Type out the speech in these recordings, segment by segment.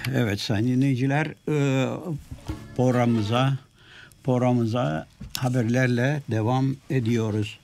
Evet sayın dinleyiciler, programımıza haberlerle devam ediyoruz.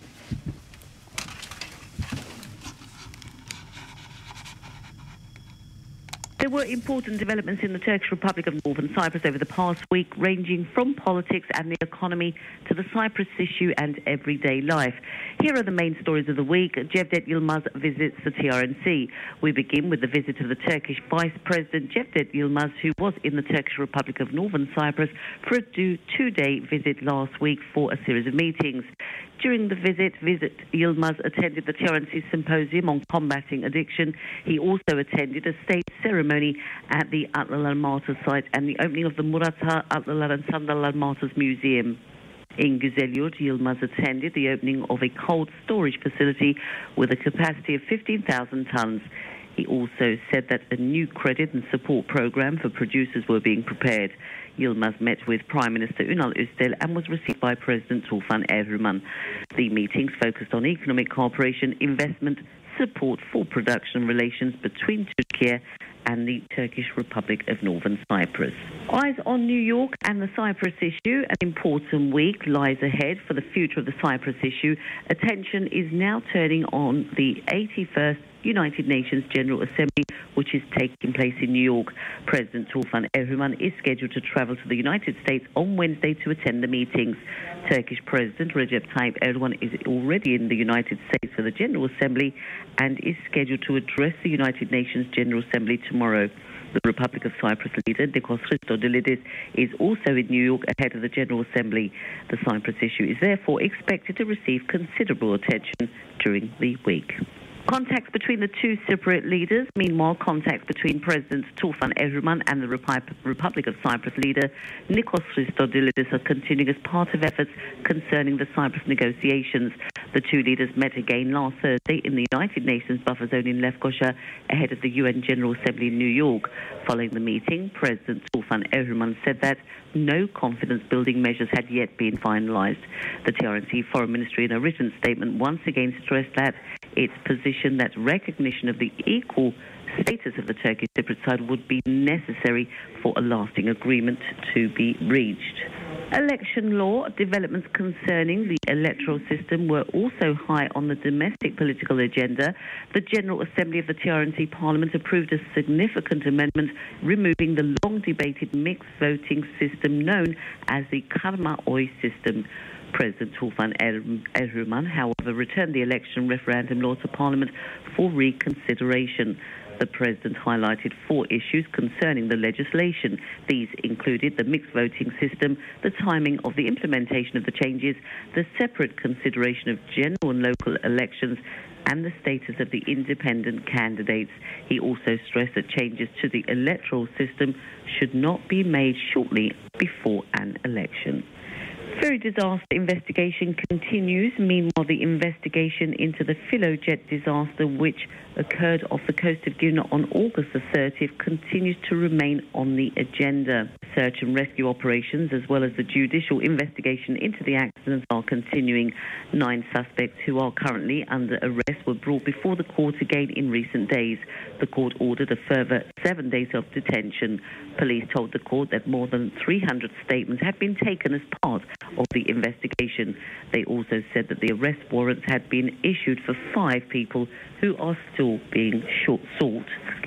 There were important developments in the Turkish Republic of Northern Cyprus over the past week, ranging from politics and the economy to the Cyprus issue and everyday life. Here are the main stories of the week. Cevdet Yılmaz visits the TRNC. We begin with the visit of the Turkish Vice President Cevdet Yılmaz, who was in the Turkish Republic of Northern Cyprus for a two-day visit last week for a series of meetings. During the visit, Yılmaz attended the TRNC Symposium on Combating Addiction. He also attended a state ceremony at the Atlılar Martyrs site and the opening of the Murat Atlılar and Sandallar Martyrs Museum. In Güzelyurt, Yılmaz attended the opening of a cold storage facility with a capacity of 15,000 tons. He also said that a new credit and support program for producers were being prepared. Yılmaz met with Prime Minister Ünal Üstel and was received by President Tufan Erhürman. The meetings focused on economic cooperation, investment, support for production relations between Turkey and the Turkish Republic of Northern Cyprus. Eyes on New York and the Cyprus issue. An important week lies ahead for the future of the Cyprus issue. Attention is now turning on the 81st United Nations General Assembly, which is taking place in New York. President Tufan Erhürman is scheduled to travel to the United States on Wednesday to attend the meetings. Turkish President Recep Tayyip Erdogan is already in the United States for the General Assembly and is scheduled to address the United Nations General Assembly tomorrow. The Republic of Cyprus leader, Nikos Christodoulidis, is also in New York ahead of the General Assembly. The Cyprus issue is therefore expected to receive considerable attention during the week. Contacts between the two Cypriot leaders. Meanwhile, contacts between President Tufan Erhürman and the Republic of Cyprus leader Nikos Christodoulidis are continuing as part of efforts concerning the Cyprus negotiations. The two leaders met again last Thursday in the United Nations buffer zone in Lefkoşa ahead of the UN General Assembly in New York. Following the meeting, President Tufan Erhürman said that no confidence-building measures had yet been finalized. The TRNC Foreign Ministry, in a written statement, once again stressed that its position that recognition of the equal status of the Turkish Cypriot side would be necessary for a lasting agreement to be reached. Election law developments concerning the electoral system were also high on the domestic political agenda. The General Assembly of the TRNC Parliament approved a significant amendment removing the long-debated mixed voting system known as the Karma Oy system. President Tufan Erhürman, however, returned the election referendum law to Parliament for reconsideration. The President highlighted 4 issues concerning the legislation. These included the mixed voting system, the timing of the implementation of the changes, the separate consideration of general and local elections, and the status of the independent candidates. He also stressed that changes to the electoral system should not be made shortly before an election. Ferry disaster investigation continues. Meanwhile, the investigation into the Filojet disaster, which occurred off the coast of Girne on August the 30th, continues to remain on the agenda. Search and rescue operations, as well as the judicial investigation into the accident, are continuing. 9 suspects who are currently under arrest were brought before the court again in recent days. The court ordered a further 7 days of detention. Police told the court that more than 300 statements had been taken as part of the investigation. They also said that the arrest warrants had been issued for 5 people who are still being sought.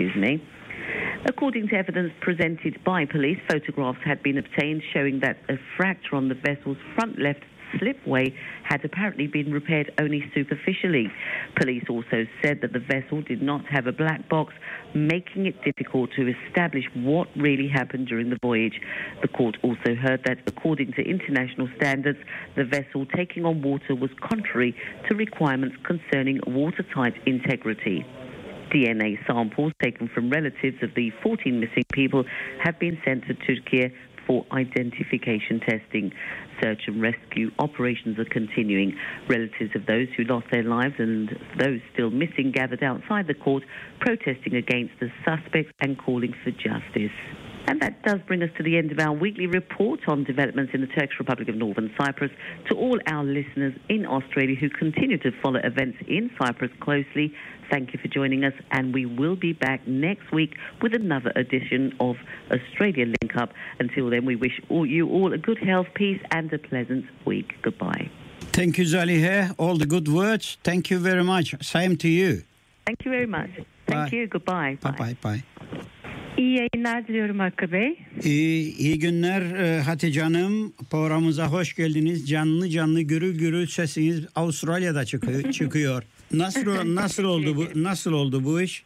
According to evidence presented by police, photographs had been obtained showing that a fracture on the vessel's front left slipway had apparently been repaired only superficially. Police also said that the vessel did not have a black box, making it difficult to establish what really happened during the voyage. The court also heard that, according to international standards, the vessel taking on water was contrary to requirements concerning watertight integrity. DNA samples taken from relatives of the 14 missing people have been sent to Turkey for identification testing. Search and rescue operations are continuing. Relatives of those who lost their lives and those still missing gathered outside the court, protesting against the suspects and calling for justice. And that does bring us to the end of our weekly report on developments in the Turkish Republic of Northern Cyprus. To all our listeners in Australia who continue to follow events in Cyprus closely, thank you for joining us, and we will be back next week with another edition of Australia Link Up. Until then, we wish you all a good health, peace, and a pleasant week. Goodbye. Thank you, Zalihe. All the good words. Thank you very much. Same to you. Thank you very much. Thank you. Goodbye. Bye bye. İyi yayınlar diliyorum Hakkı Bey. İyi günler Hatice Hanım. Programımıza hoş geldiniz. Canlı canlı gürül gürül sesiniz Avustralya'da çıkıyor. Nasıl oldu bu iş?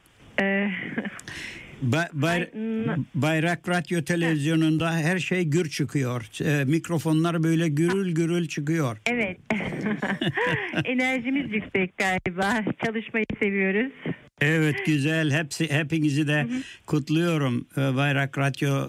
Bayrak Radyo Televizyonu'nda her şey gür çıkıyor. Mikrofonlar böyle gürül gürül çıkıyor. Evet. Enerjimiz yüksek galiba. Çalışmayı seviyoruz. Evet, güzel. Hepinizi de kutluyorum. Bayrak Radyo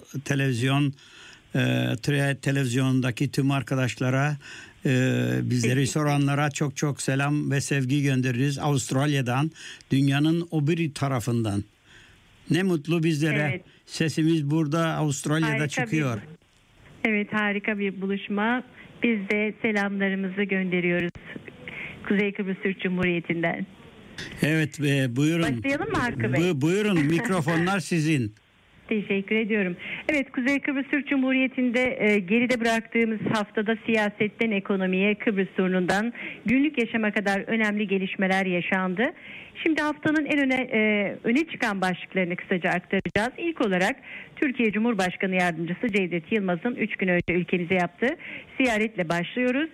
televizyondaki tüm arkadaşlara, bizleri soranlara çok çok selam ve sevgi göndeririz. Avustralya'dan, dünyanın o bir tarafından. Ne mutlu bizlere. Evet. Sesimiz burada Avustralya'da harika çıkıyor. Evet, harika bir buluşma. Biz de selamlarımızı gönderiyoruz Kuzey Kıbrıs Türk Cumhuriyeti'nden. Evet, buyurun. Başlayalım mı Hakkı Bey? Buyurun, mikrofonlar sizin. Teşekkür ediyorum. Evet, Kuzey Kıbrıs Türk Cumhuriyeti'nde geride bıraktığımız haftada siyasetten ekonomiye, Kıbrıs sorunundan günlük yaşama kadar önemli gelişmeler yaşandı. Şimdi haftanın en öne çıkan başlıklarını kısaca aktaracağız. İlk olarak Türkiye Cumhurbaşkanı Yardımcısı Cevdet Yılmaz'ın 3 gün önce ülkemize yaptığı ziyaretle başlıyoruz.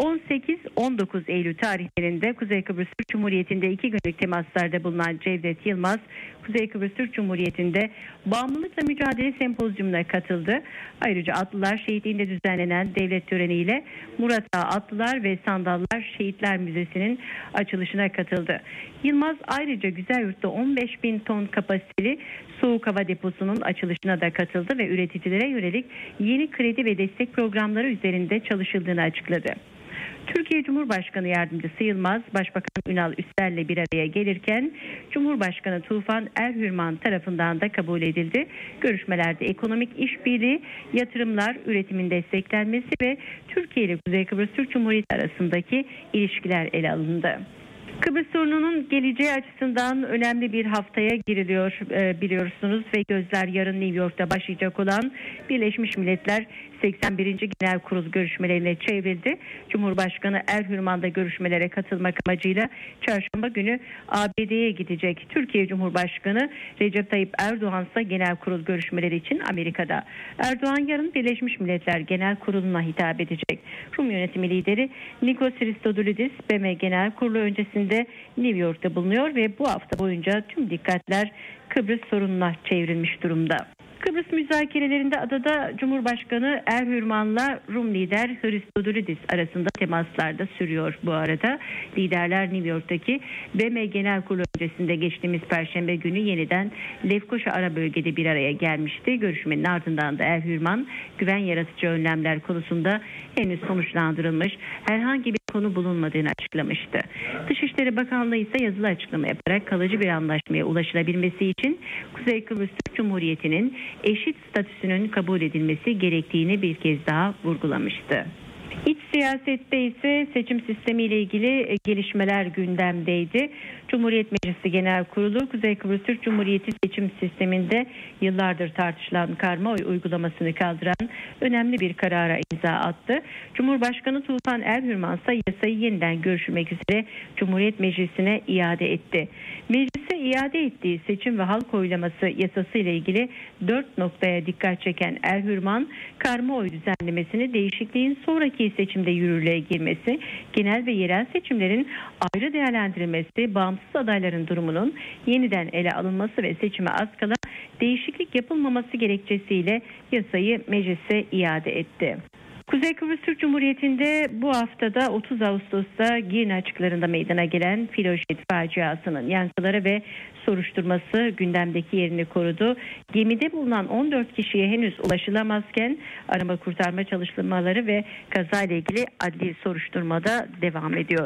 18-19 Eylül tarihlerinde Kuzey Kıbrıs Türk Cumhuriyeti'nde 2 günlük temaslarda bulunan Cevdet Yılmaz, Kuzey Kıbrıs Türk Cumhuriyeti'nde bağımlılıkla mücadele sempozyumuna katıldı. Ayrıca Atlılar Şehitliği'nde düzenlenen devlet töreniyle Murat Ağa Atlılar ve Sandallar Şehitler Müzesi'nin açılışına katıldı. Yılmaz ayrıca Güzelyurt'ta 15.000 ton kapasiteli soğuk hava deposunun açılışına da katıldı ve üreticilere yönelik yeni kredi ve destek programları üzerinde çalışıldığını açıkladı. Türkiye Cumhurbaşkanı Yardımcısı Yılmaz, Başbakan Ünal Üster'le bir araya gelirken Cumhurbaşkanı Tufan Erhürman tarafından da kabul edildi. Görüşmelerde ekonomik işbirliği, yatırımlar, üretimin desteklenmesi ve Türkiye ile Kuzey Kıbrıs Türk Cumhuriyeti arasındaki ilişkiler ele alındı. Kıbrıs sorununun geleceği açısından önemli bir haftaya giriliyor biliyorsunuz ve gözler yarın New York'ta başlayacak olan Birleşmiş Milletler 81. Genel Kurul görüşmelerine çevrildi. Cumhurbaşkanı Erhürman da görüşmelere katılmak amacıyla çarşamba günü ABD'ye gidecek. Türkiye Cumhurbaşkanı Recep Tayyip Erdoğan ise genel kurul görüşmeleri için Amerika'da. Erdoğan yarın Birleşmiş Milletler Genel Kurulu'na hitap edecek. Rum yönetimi lideri Nikos Christodoulidis BM Genel Kurulu öncesinde New York'ta bulunuyor ve bu hafta boyunca tüm dikkatler Kıbrıs sorununa çevrilmiş durumda. Kıbrıs müzakerelerinde adada Cumhurbaşkanı Erhürman'la Rum lider Christodoulidis arasında temaslar da sürüyor bu arada. Liderler New York'taki BM Genel Kurulu öncesinde geçtiğimiz Perşembe günü yeniden Lefkoşa ara bölgede bir araya gelmişti. Görüşmenin ardından da Erhürman güven yaratıcı önlemler konusunda henüz sonuçlandırılmış herhangi bir konu bulunmadığını açıklamıştı. Dışişleri Bakanlığı ise yazılı açıklama yaparak kalıcı bir anlaşmaya ulaşılabilmesi için Kuzey Kıbrıs Türk Cumhuriyeti'nin eşit statüsünün kabul edilmesi gerektiğini bir kez daha vurgulamıştı. İç siyasette ise seçim sistemiyle ilgili gelişmeler gündemdeydi. Cumhuriyet Meclisi Genel Kurulu Kuzey Kıbrıs Türk Cumhuriyeti seçim sisteminde yıllardır tartışılan karma oy uygulamasını kaldıran önemli bir karara imza attı. Cumhurbaşkanı Tufan Erhürman ise yasayı yeniden görüşmek üzere Cumhuriyet Meclisi'ne iade etti. Meclise iade ettiği seçim ve halk oylaması yasası ile ilgili 4 noktaya dikkat çeken Erhürman, karma oy düzenlemesini değişikliğin sonraki seçimde yürürlüğe girmesi, genel ve yerel seçimlerin ayrı değerlendirilmesi, bağımsız adayların durumunun yeniden ele alınması ve seçime az kala değişiklik yapılmaması gerekçesiyle yasayı meclise iade etti. Kuzey Kıbrıs Türk Cumhuriyeti'nde bu haftada 30 Ağustos'ta Girne açıklarında meydana gelen filojet faciasının yankıları ve soruşturması gündemdeki yerini korudu. Gemide bulunan 14 kişiye henüz ulaşılamazken arama kurtarma çalışmaları ve kazayla ilgili adli soruşturmada devam ediyor.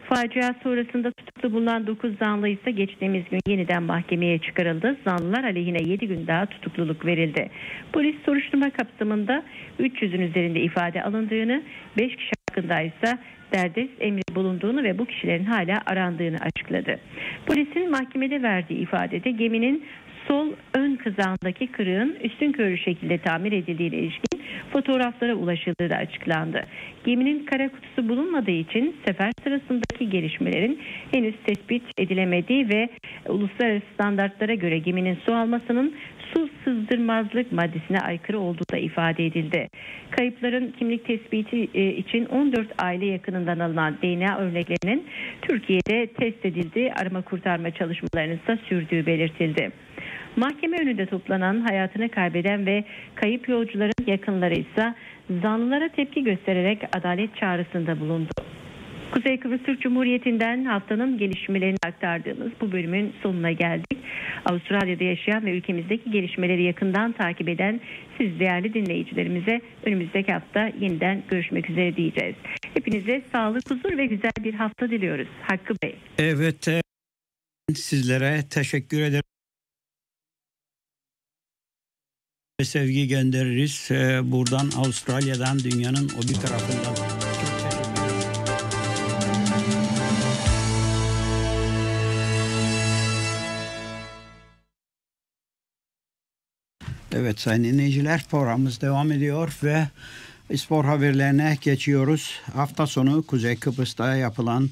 Facia sonrasında tutuklu bulunan 9 zanlı ise geçtiğimiz gün yeniden mahkemeye çıkarıldı. Zanlılar aleyhine 7 gün daha tutukluluk verildi. Polis soruşturma kapsamında 300'ün üzerinde ifade alındığını, 5 kişi hakkında ise derdest emri bulunduğunu ve bu kişilerin hala arandığını açıkladı. Polisin mahkemede verdiği ifadede geminin sol ön kızağındaki kırığın üstünkörü şekilde tamir edildiğine ilişkin fotoğraflara ulaşıldığı da açıklandı. Geminin kara kutusu bulunmadığı için sefer sırasındaki gelişmelerin henüz tespit edilemediği ve uluslararası standartlara göre geminin su almasının su sızdırmazlık maddesine aykırı olduğu da ifade edildi. Kayıpların kimlik tespiti için 14 aile yakınından alınan DNA örneklerinin Türkiye'de test edildiği, arama kurtarma çalışmalarının ise sürdüğü belirtildi. Mahkeme önünde toplanan, hayatını kaybeden ve kayıp yolcuların yakınları ise zanlılara tepki göstererek adalet çağrısında bulundu. Kuzey Kıbrıs Türk Cumhuriyeti'nden haftanın gelişmelerini aktardığımız bu bölümün sonuna geldik. Avustralya'da yaşayan ve ülkemizdeki gelişmeleri yakından takip eden siz değerli dinleyicilerimize önümüzdeki hafta yeniden görüşmek üzere diyeceğiz. Hepinize sağlık, huzur ve güzel bir hafta diliyoruz. Hakkı Bey. Evet, sizlere teşekkür ederim. Sevgi göndeririz. Buradan Avustralya'dan, dünyanın o bir tarafından. Çok teşekkür ederim. Evet sayın dinleyiciler, programımız devam ediyor ve spor haberlerine geçiyoruz. Hafta sonu Kuzey Kıbrıs'ta yapılan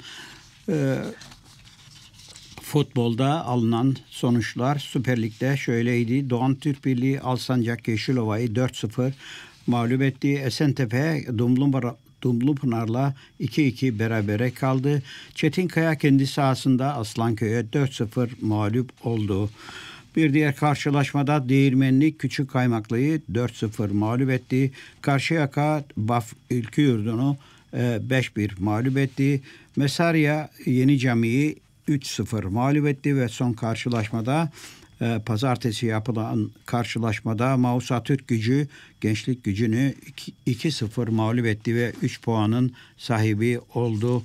futbolda alınan sonuçlar Süper Lig'de şöyleydi. Doğan Türk Birliği Alsancak Yeşilova'yı 4-0 mağlup etti. Esentepe Dumlupınar'la 2-2 berabere kaldı. Çetinkaya kendi sahasında Aslanköy'e 4-0 mağlup oldu. Bir diğer karşılaşmada Değirmenlik Küçükkaymaklı'yı 4-0 mağlup etti. Karşıyaka Baf Ülküyurdu'nu 5-1 mağlup etti. Mesarya Yeni Cami'yi 3-0 mağlup etti ve son karşılaşmada pazartesi yapılan karşılaşmada Mausa Türk Gücü Gençlik Gücü'nü 2-0 mağlup etti ve 3 puanın sahibi oldu.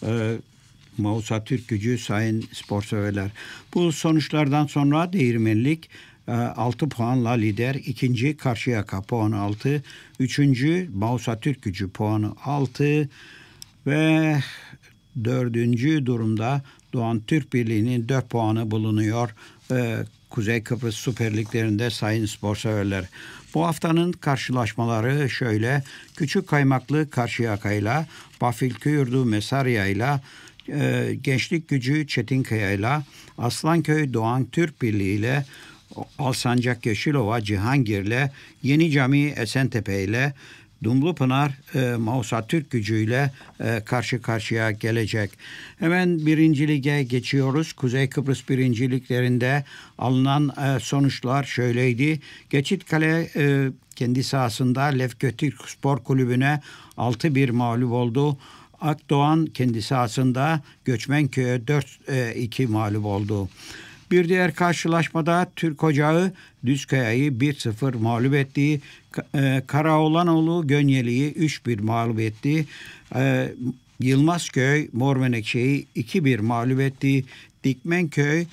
Mausa Türk Gücü sayın sporseverler. Bu sonuçlardan sonra Değirmenlik 6 puanla lider. İkinci Karşıyaka puanı 6. Üçüncü Mausa Türk Gücü puanı 6. Ve dördüncü durumda Doğan Türk Birliği'nin 4 puanı bulunuyor. Kuzey Kıbrıs Süper Liglerinde sayın sporseverler. Bu haftanın karşılaşmaları şöyle. Küçükkaymaklı Karşıyaka'yla, Bafilköyurdu Mesarya'yla, Gençlik Gücü Çetinkaya'yla, Aslanköy Doğan Türk Birliği ile, Alsancak Yeşilova Cihangir'le, Yeni Cami Esentepe ile, Dumlupınar Mausa Türk Gücü'yle karşı karşıya gelecek. Hemen 1. Lig'e geçiyoruz. Kuzey Kıbrıs 1. Liglerinde alınan sonuçlar şöyleydi. Geçitkale kendi sahasında Lefkötürk Spor Kulübü'ne 6-1 mağlup oldu. Akdoğan kendi sahasında Göçmenköy'e 4-2 mağlup oldu. Bir diğer karşılaşmada Türk Ocağı Düzkaya'yı 1-0 mağlup etti. Karaoğlanoğlu Gönyeli'yi 3-1 mağlup etti. Yılmazköy Mormenekşe'yi 2-1 mağlup etti. Dikmenköy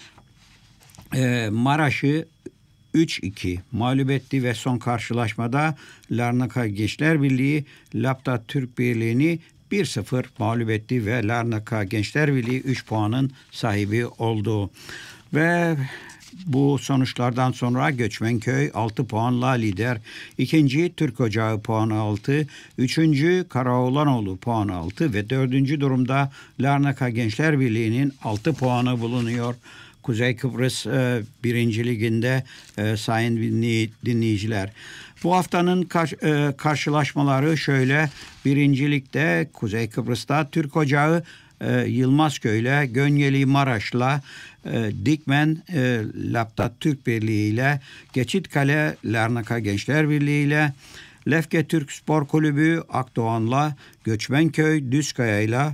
Maraş'ı 3-2 mağlup etti ve son karşılaşmada Larnaka Gençler Birliği Lapta Türk Birliği'ni 1-0 mağlup etti ve Larnaka Gençler Birliği 3 puanın sahibi oldu. Ve bu sonuçlardan sonra Göçmenköy 6 puanla lider. İkinci Türk Ocağı puanı 6. Üçüncü Karaoğlanoğlu puanı 6 ve dördüncü durumda Larnaka Gençler Birliği'nin 6 puanı bulunuyor. Kuzey Kıbrıs 1. Ligi'nde sayın dinleyiciler. Bu haftanın karşılaşmaları şöyle. 1. Lig'de Kuzey Kıbrıs'ta Türk Ocağı Yılmazköy'le, Gönyeli Maraş'la, Dikmen Lapta Türk Birliği ile, Geçitkale Larnaka Gençler Birliği ile, Lefke Türk Spor Kulübü Akdoğan'la, Göçmenköy Düzkaya ile,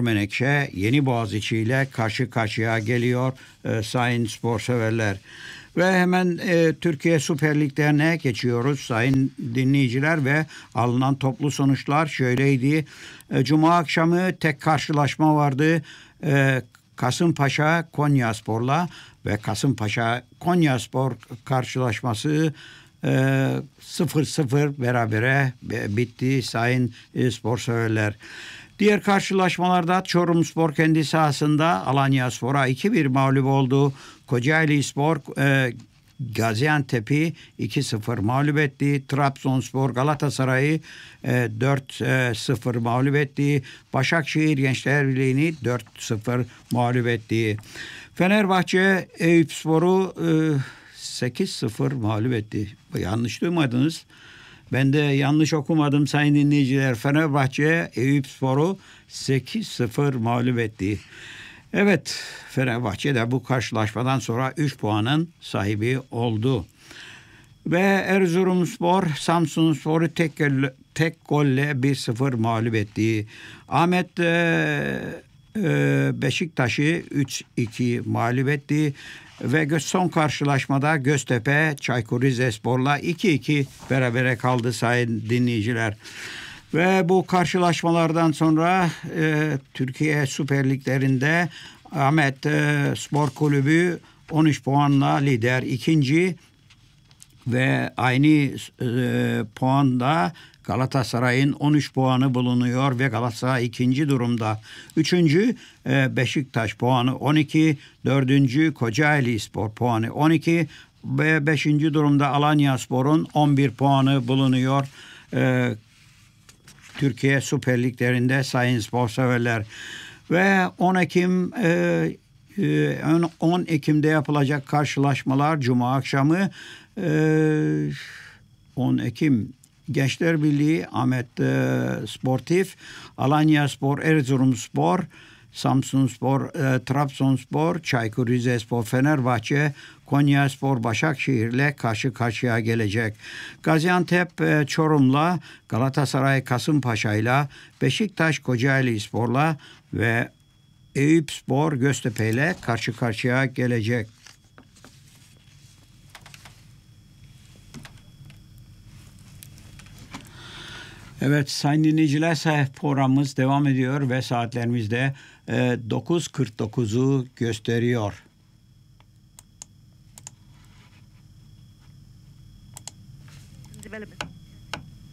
Mormenekşe Yeni Boğaziçi ile karşı karşıya geliyor sayın sporseverler. Ve hemen Türkiye Süper Lig'lerine geçiyoruz sayın dinleyiciler ve alınan toplu sonuçlar şöyleydi. Cuma akşamı tek karşılaşma vardı. Kasımpaşa Konyaspor'la ve Kasımpaşa Konyaspor karşılaşması 0-0 berabere bitti sayın spor severler. Diğer karşılaşmalarda Çorumspor kendi sahasında Alanyaspor'a 2-1 mağlup oldu. Kocaelispor Gaziantep'i 2-0 mağlup etti. Trabzonspor Galatasaray'ı 4-0 mağlup etti. Başakşehir Gençler Birliği'ni 4-0 mağlup etti. Fenerbahçe Eyüpspor'u 8-0 mağlup etti. Yanlış duymadınız. Ben de yanlış okumadım sayın dinleyiciler. Fenerbahçe Eyüpspor'u 8-0 mağlup etti. Evet, Fenerbahçe de bu karşılaşmadan sonra 3 puanın sahibi oldu. Ve Erzurumspor Samsunspor'u tek golle 1-0 mağlup etti. Ahmet Beşiktaş'ı 3-2 mağlup etti. Ve son karşılaşmada Göztepe Çaykur Rizespor'la 2-2 berabere kaldı sayın dinleyiciler. Ve bu karşılaşmalardan sonra Türkiye Süper Liglerinde Ahmet Spor Kulübü 13 puanla lider, ikinci ve aynı puanda Galatasaray'ın 13 puanı bulunuyor ve Galatasaray ikinci durumda. Üçüncü Beşiktaş puanı 12, dördüncü Kocaelispor puanı 12 ve beşinci durumda Alanyaspor'un 11 puanı bulunuyor. Türkiye Süper Liglerinde sayın spor severler. Ve 10 Ekim'de yapılacak karşılaşmalar Cuma akşamı 10 Ekim Gençler Birliği Ahmet Sportif, Alanyaspor, Erzurumspor, Samsunspor, Trabzonspor, Çaykur Rizespor, Fenerbahçe, Konyaspor, Başakşehir'le karşı karşıya gelecek. Gaziantep, Çorum'la, Galatasaray, Kasımpaşa'yla, Beşiktaş, Kocaelispor'la ve Eyüpspor, Göztepe'yle karşı karşıya gelecek. Evet sayın dinleyiciler, programımız devam ediyor ve saatlerimizde 9.49'u gösteriyor. Development.